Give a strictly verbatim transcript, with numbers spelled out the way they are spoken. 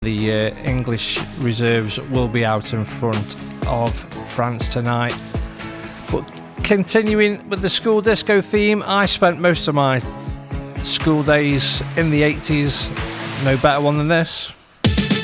The uh, English reserves will be out in front of France tonight. But continuing with the school disco theme, I spent most of my school days in the eighties. No better one than this.